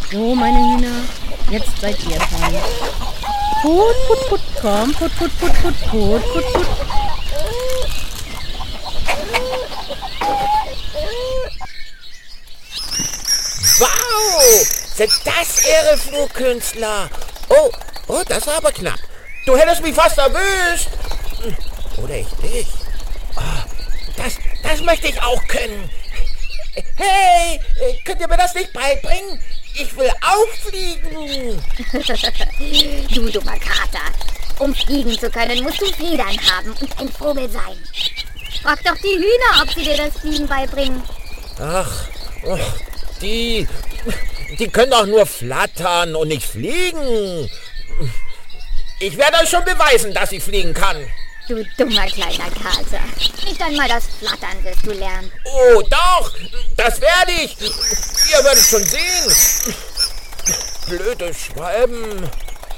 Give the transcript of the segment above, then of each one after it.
So, meine Hühner, jetzt seid ihr dran. Put, put, put, komm, put, put, put, put, put, put, put. Wow, sind das irre Flugkünstler. Oh, das war aber knapp. Du hättest mich fast erwischt. Oder ich dich. Oh, das möchte ich auch können. Hey, könnt ihr mir das nicht beibringen? Ich will auch fliegen. Du dummer Kater. Um fliegen zu können, musst du Federn haben und ein Vogel sein. Frag doch die Hühner, ob sie dir das Fliegen beibringen. Ach, die können doch nur flattern und nicht fliegen. Ich werde euch schon beweisen, dass ich fliegen kann. Du dummer kleiner Kater. Nicht einmal das Flattern wirst du lernen. Oh, doch, das werde ich. Ihr werdet schon sehen. Blöde Schwalben.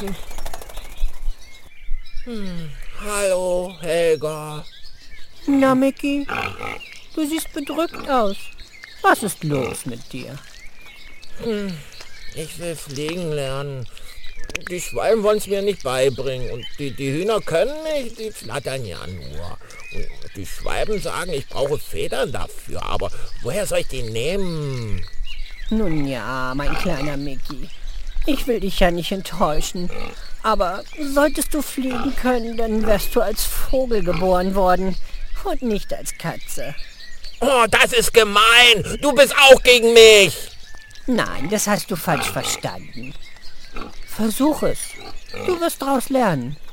Hallo, Helga. Na, Micky, du siehst bedrückt aus. Was ist los mit dir? Ich will fliegen lernen. Die Schwalben wollen es mir nicht beibringen. Und die Hühner können nicht, die flattern ja nur. Und die Schwalben sagen, ich brauche Federn dafür. Aber woher soll ich die nehmen? Nun ja, mein kleiner Micky. Ich will dich ja nicht enttäuschen. Aber solltest du fliegen können, dann wärst du als Vogel geboren worden und nicht als Katze. Oh, das ist gemein. Du bist auch gegen mich. Nein, das hast du falsch verstanden. Versuch es. Du wirst daraus lernen.